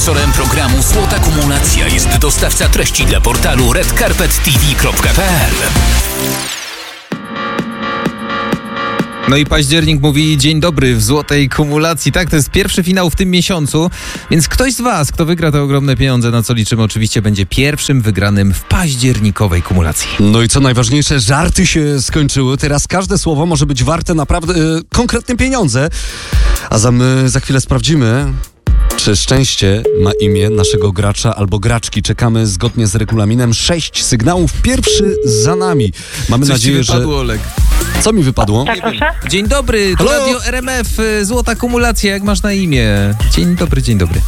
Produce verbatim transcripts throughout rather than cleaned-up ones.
Sponsorem programu Złota Kumulacja jest dostawca treści dla portalu red carpet t v kropka p l. No i październik mówi dzień dobry w Złotej Kumulacji. Tak, to jest pierwszy finał w tym miesiącu, więc ktoś z was, kto wygra te ogromne pieniądze, na co liczymy, oczywiście będzie pierwszym wygranym w październikowej kumulacji. No i co najważniejsze, żarty się skończyły. Teraz każde słowo może być warte naprawdę yy, konkretne pieniądze. A za my za chwilę sprawdzimy, czy szczęście ma imię naszego gracza albo graczki. Czekamy zgodnie z regulaminem. Sześć sygnałów. Pierwszy za nami. Mamy Coś nadzieję, ci wypadło, że... Oleg. Co mi wypadło? Tak, proszę? Dzień dobry, to Halo? Radio R M F, Złota Kumulacja, jak masz na imię? Dzień dobry, dzień dobry.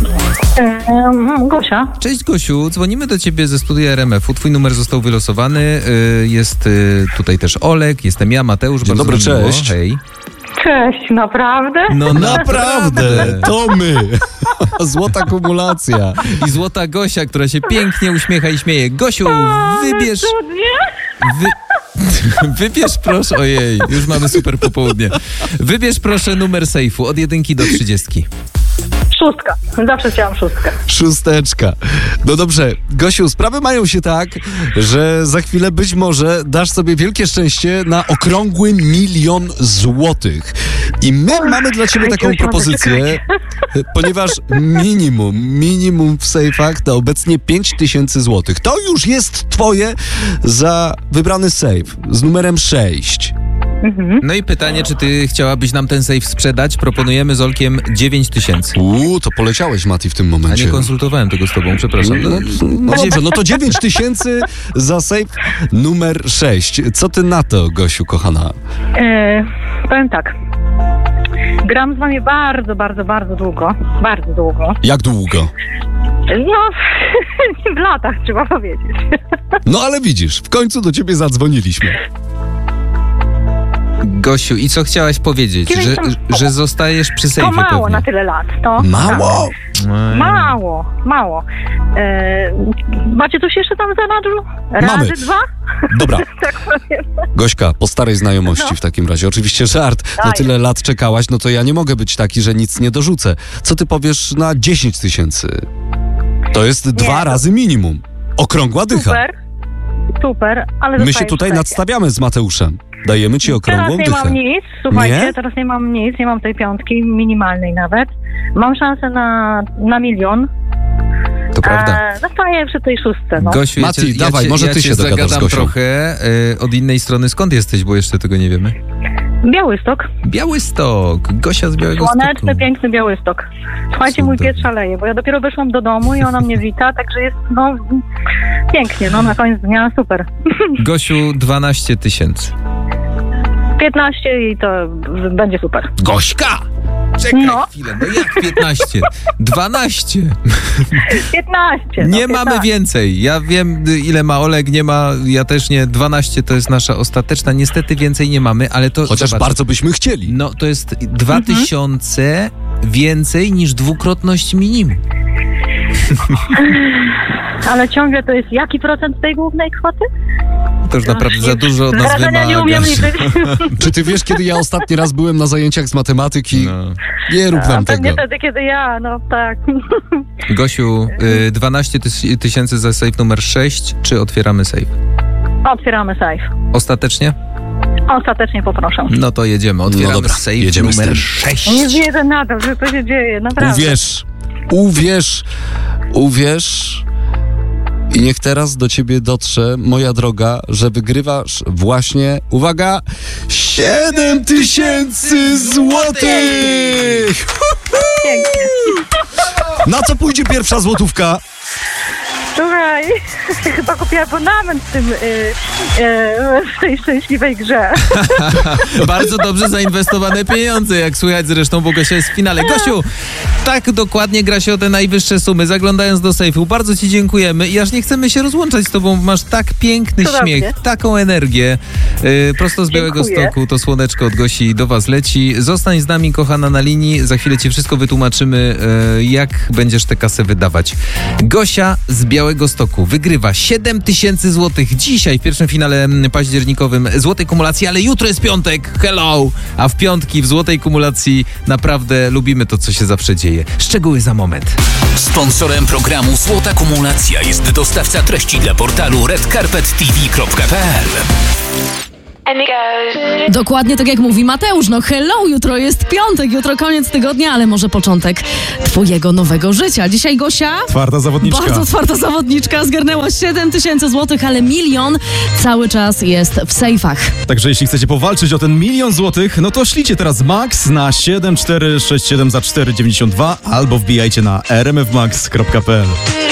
Um, Gosia. Cześć Gosiu, dzwonimy do ciebie ze studia R M F-u. Twój numer został wylosowany. Jest tutaj też Olek, jestem ja, Mateusz. Dzień bardzo dobry, nam miło. cześć. Hej. Cześć, naprawdę? No Naprawdę, to my. Złota Kumulacja. I Złota Gosia, która się pięknie uśmiecha i śmieje. Gosiu, wybierz... Cudnie. Wy... Wybierz proszę, ojej, już mamy super popołudnie. Wybierz proszę numer sejfu od jedynki do trzydziestki. Szóstka. Zawsze chciałam szóstkę. Szósteczka. No dobrze, Gosiu, sprawy mają się tak, że za chwilę być może dasz sobie wielkie szczęście na okrągły milion złotych. I my mamy dla ciebie taką Jakiegoś propozycję, ponieważ minimum, minimum w sejfach to obecnie pięć tysięcy złotych. To już jest twoje za wybrany sejf z numerem sześć. Mhm. No i pytanie, czy ty chciałabyś nam ten sejf sprzedać? Proponujemy z Olkiem dziewięć tysięcy. Uuu, to poleciałeś, Mati, w tym A momencie. nie konsultowałem tego z tobą, przepraszam. No, no dobrze, no to dziewięć tysięcy za sejf numer sześć. Co ty na to, Gosiu, kochana? E, powiem tak. Gram z wami bardzo, bardzo, bardzo długo. Bardzo długo. Jak długo? No, w latach trzeba powiedzieć. No ale widzisz, w końcu do ciebie zadzwoniliśmy. Gosiu, i co chciałaś powiedzieć? Że, że zostajesz przy To sejfie mało pewnie. na tyle lat. To Mało? Ej. Mało, mało. E, macie coś jeszcze tam w zanadrzu? Razy Mamy. dwa? Dobra, Tak powiem. Gośka, po starej znajomości No. w takim razie. Oczywiście żart. Na Daj. tyle lat czekałaś, no to ja nie mogę być taki, że nic nie dorzucę. Co ty powiesz na dziesięć tysięcy? To jest dwa to- razy minimum. Okrągła dycha. Super, super, ale My się zostaję tutaj w sklepie. nadstawiamy z Mateuszem. Dajemy ci okrągłą Teraz nie dychę. mam nic, słuchajcie, Nie? teraz nie mam nic, nie mam tej piątki, minimalnej nawet. Mam szansę na, na milion. To prawda. E, zostaję przy tej szóstce, no. Gosiu, ja Mati, cię, dawaj, ja cię, może ja ty cię się dogadasz z zagadam Gosią. trochę y, od innej strony. Skąd jesteś, bo jeszcze tego nie wiemy? Białystok, Białystok. Gosia z Białegostoku. słoneczny, piękny Białystok. Słuchajcie, mój Cudownie. pies szaleje, bo ja dopiero weszłam do domu i ona mnie wita, także jest, no, pięknie, no, na koniec dnia, super. Gosiu, dwanaście tysięcy. piętnaście i to będzie super. Gośka! Czekaj No. chwilę, no jak piętnaście? dwanaście. piętnaście. Nie no, mamy piętnaście. więcej. Ja wiem, y, ile ma Oleg, nie ma, ja też nie. dwanaście to jest nasza ostateczna. Niestety więcej nie mamy, ale to... Chociaż zobacz, bardzo byśmy chcieli. No to jest dwa tysiące więcej niż dwukrotność minimum. Ale ciągle to jest jaki procent tej głównej kwoty? To już naprawdę za dużo od nas Radzenia nie umiem wymaga. liczyć. Czy ty wiesz, kiedy ja ostatni raz byłem na zajęciach z matematyki? No. Nie rób A nam pewnie tego. wtedy, kiedy ja, no tak. Gosiu, y, dwanaście tys- tysięcy za safe numer sześć, czy otwieramy safe? Otwieramy safe. Ostatecznie? Ostatecznie poproszę. No to jedziemy, otwieramy No dobra, safe jedziemy z numer tym. sześć. Nie wierzę na to, że to się dzieje, naprawdę. Uwierz, uwierz, uwierz. I niech teraz do ciebie dotrze, moja droga, że wygrywasz właśnie, uwaga, siedem tysięcy złotych! Pięknie. Na co pójdzie pierwsza złotówka? Słuchaj, chyba kupię abonament w, tym, y, y, w tej szczęśliwej grze. Bardzo dobrze zainwestowane pieniądze, jak słychać zresztą, bo Gosia jest w finale. Gosiu, tak dokładnie gra się o te najwyższe sumy, zaglądając do sejfu. Bardzo ci dziękujemy i aż nie chcemy się rozłączać z tobą. Masz tak piękny Cudownie. śmiech, taką energię. Yy, prosto z Białego Dziękuję. Stoku to słoneczko od Gosi do was leci. Zostań z nami, kochana, na linii. Za chwilę ci wszystko wytłumaczymy, yy, jak będziesz tę kasę wydawać. Gosia z Białego Stoku wygrywa siedem tysięcy złotych dzisiaj w pierwszym finale październikowym Złotej Kumulacji, ale jutro jest piątek. Hello! A w piątki w Złotej Kumulacji naprawdę lubimy to, co się zawsze dzieje. dzieje. Szczegóły za moment. Sponsorem programu Złota Kumulacja jest dostawca treści dla portalu red carpet t v kropka p l. Dokładnie tak jak mówi Mateusz, no hello, jutro jest piątek, jutro koniec tygodnia, ale może początek twojego nowego życia. Dzisiaj Gosia, Twarda zawodniczka. bardzo twarda zawodniczka, zgarnęła siedem tysięcy złotych, ale milion cały czas jest w sejfach. Także jeśli chcecie powalczyć o ten milion złotych, no to ślijcie teraz Max na siedem cztery sześć siedem za cztery dziewięćdziesiąt dwa albo wbijajcie na r m f max kropka p l.